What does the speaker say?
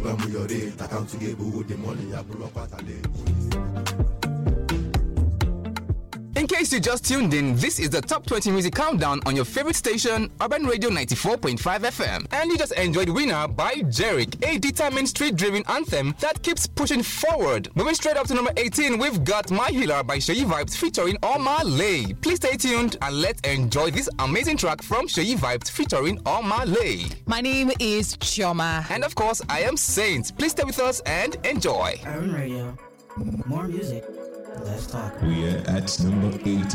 When we are there, I come together with the money I pull up at a day. In case you just tuned in, this is the Top 20 Music Countdown on your favorite station, Urban Radio 94.5 FM. And you just enjoyed Winner by Jerick, a determined street-driven anthem that keeps pushing forward. Moving straight up to number 18, we've got My Healer by Seyi Vibes featuring Omah. Please stay tuned and let's enjoy this amazing track from Seyi Vibes featuring Omah. My name is Chioma. And of course, I am Saint. Please stay with us and enjoy. Urban Radio. More music. Let's talk. We are at number 8.